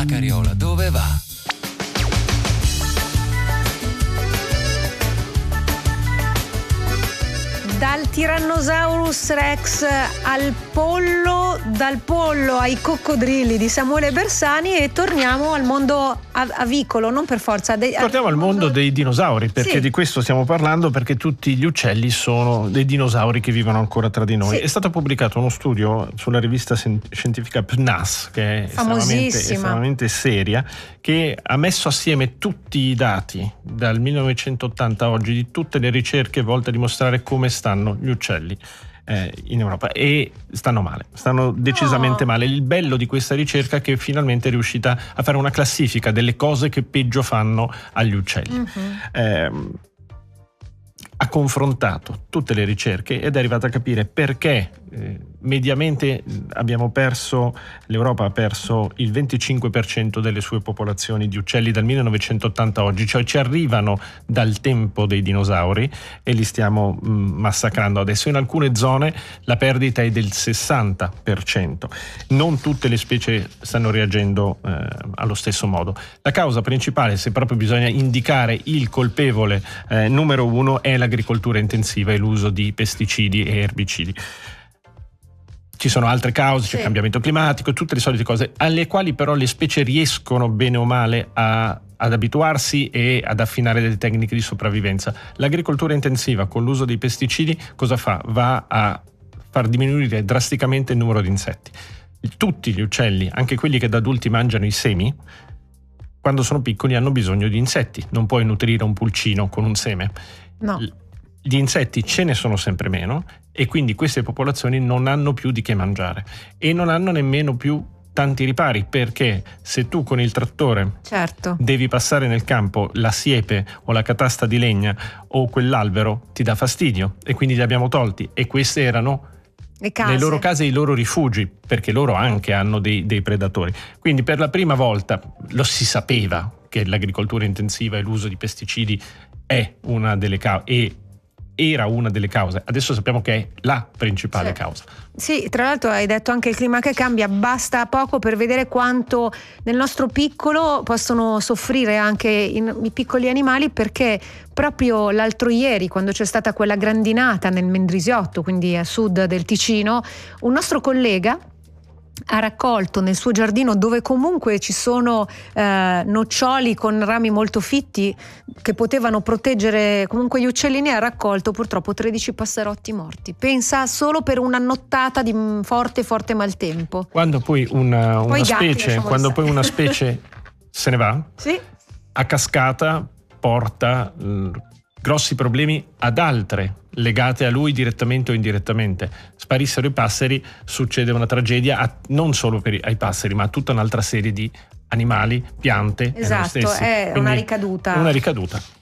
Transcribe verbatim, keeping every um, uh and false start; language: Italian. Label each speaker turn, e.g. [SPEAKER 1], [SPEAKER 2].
[SPEAKER 1] carriola dove va?
[SPEAKER 2] Dal Tyrannosaurus Rex al pollo, dal pollo ai coccodrilli di Samuele Bersani, e torniamo al mondo avicolo, non per forza. De-
[SPEAKER 3] torniamo al mondo dei dinosauri, perché sì. Di questo stiamo parlando, perché tutti gli uccelli sono dei dinosauri che vivono ancora tra di noi. Sì. È stato pubblicato uno studio sulla rivista scientifica P N A S, che è estremamente, estremamente seria, che ha messo assieme tutti i dati dal millenovecentottanta a oggi di tutte le ricerche volte a dimostrare come stanno gli uccelli eh, in Europa, e stanno male, stanno decisamente no. male. Il bello di questa ricerca è che finalmente è riuscita a fare una classifica delle cose che peggio fanno agli uccelli. Mm-hmm. Eh, ha confrontato tutte le ricerche ed è arrivata a capire perché eh, mediamente abbiamo perso, l'Europa ha perso il venticinque per cento delle sue popolazioni di uccelli dal millenovecentottanta a oggi, cioè ci arrivano dal tempo dei dinosauri e li stiamo mh, massacrando adesso. In alcune zone la perdita è del sessanta per cento. Non tutte le specie stanno reagendo eh, allo stesso modo. La causa principale, se proprio bisogna indicare il colpevole eh, numero uno, è l'agricoltura intensiva e l'uso di pesticidi e erbicidi. Ci sono altre cause, sì. C'è il cambiamento climatico, tutte le solite cose alle quali però le specie riescono bene o male a, ad abituarsi e ad affinare delle tecniche di sopravvivenza. L'agricoltura intensiva con l'uso dei pesticidi cosa fa? Va a far diminuire drasticamente il numero di insetti. Tutti gli uccelli, anche quelli che da adulti mangiano i semi, quando sono piccoli hanno bisogno di insetti. Non puoi nutrire un pulcino con un seme.
[SPEAKER 2] No.
[SPEAKER 3] Gli insetti ce ne sono sempre meno e quindi queste popolazioni non hanno più di che mangiare e non hanno nemmeno più tanti ripari, perché se tu con il trattore
[SPEAKER 2] certo.
[SPEAKER 3] devi passare nel campo la siepe o la catasta di legna o quell'albero, ti dà fastidio e quindi li abbiamo tolti, e queste erano
[SPEAKER 2] le, case.
[SPEAKER 3] le loro case e i loro rifugi, perché loro anche hanno dei, dei predatori. Quindi per la prima volta lo si sapeva che l'agricoltura intensiva e l'uso di pesticidi è una delle cause, e era una delle cause, adesso sappiamo che è la principale
[SPEAKER 2] sì.
[SPEAKER 3] causa.
[SPEAKER 2] Sì, tra l'altro hai detto anche il clima che cambia, basta poco per vedere quanto nel nostro piccolo possono soffrire anche i, i piccoli animali, perché proprio l'altro ieri, quando c'è stata quella grandinata nel Mendrisiotto, quindi a sud del Ticino, un nostro collega ha raccolto nel suo giardino, dove comunque ci sono eh, noccioli con rami molto fitti che potevano proteggere comunque gli uccellini, ha raccolto purtroppo tredici passerotti morti. Pensa, solo per una nottata di forte forte maltempo.
[SPEAKER 3] Quando poi una, una
[SPEAKER 2] poi
[SPEAKER 3] specie
[SPEAKER 2] gatti,
[SPEAKER 3] quando poi una specie se ne va,
[SPEAKER 2] sì.
[SPEAKER 3] a cascata porta mh, grossi problemi ad altre legate a lui direttamente o indirettamente. Sparissero i passeri, succede una tragedia a, non solo per i, ai passeri, ma a tutta un'altra serie di animali, piante.
[SPEAKER 2] Esatto, è
[SPEAKER 3] Quindi
[SPEAKER 2] una ricaduta.
[SPEAKER 3] Una ricaduta.